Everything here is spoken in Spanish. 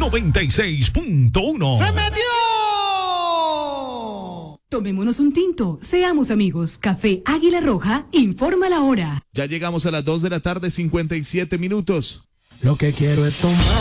96.1. ¡Se metió! Tomémonos un tinto, seamos amigos. Café Águila Roja informa la hora. Ya llegamos a las 2 de la tarde, 57 minutos. Lo que quiero es tomar.